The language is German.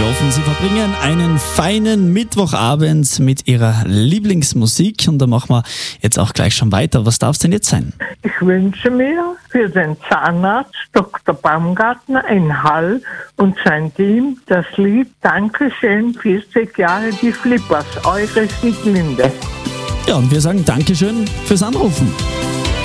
Wir hoffen, Sie verbringen einen feinen Mittwochabend mit Ihrer Lieblingsmusik. Und da machen wir jetzt auch gleich schon weiter. Was darf es denn jetzt sein? Ich wünsche mir für den Zahnarzt Dr. Baumgartner in Hall und sein Team das Lied Dankeschön, 40 Jahre die Flippers, eure Sieglinde. Ja, und wir sagen Dankeschön fürs Anrufen.